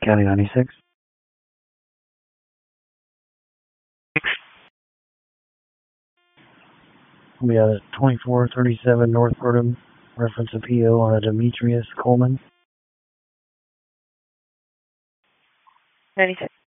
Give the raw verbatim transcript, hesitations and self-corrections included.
County ninety-six. We got a twenty-four thirty-seven North Fordham, reference a P O on a Demetrius Coleman. ninety-six.